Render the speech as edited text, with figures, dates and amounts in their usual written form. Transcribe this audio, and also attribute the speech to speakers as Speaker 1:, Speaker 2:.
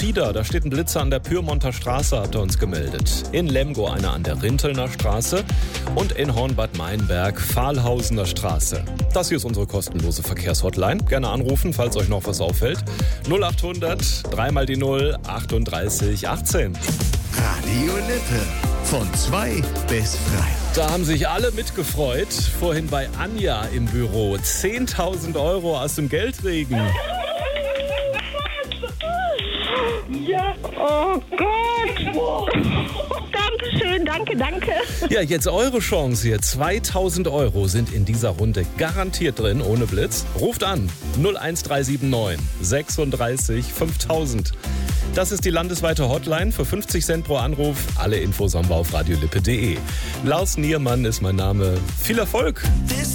Speaker 1: Schieder, da steht ein Blitzer an der Pyrmonter Straße, hat er uns gemeldet. In Lemgo einer an der Rintelner Straße und in Hornbad Meinberg, Fahlhausener Straße. Das hier ist unsere kostenlose Verkehrshotline. Gerne anrufen, falls euch noch was auffällt. 0800 3 mal die 0 38 18.
Speaker 2: Radio Lippe. Von 2 bis 3.
Speaker 1: Da haben sich alle mitgefreut. Vorhin bei Anja im Büro. 10.000 Euro aus dem Geldregen.
Speaker 3: Ja, oh Gott. Dankeschön, danke.
Speaker 1: Ja, jetzt eure Chance hier. 2.000 Euro sind in dieser Runde garantiert drin, ohne Blitz. Ruft an 01379 36 5000. Das ist die landesweite Hotline für 50 Cent pro Anruf. Alle Infos haben wir auf radiolippe.de. Lars Niermann ist mein Name. Viel Erfolg!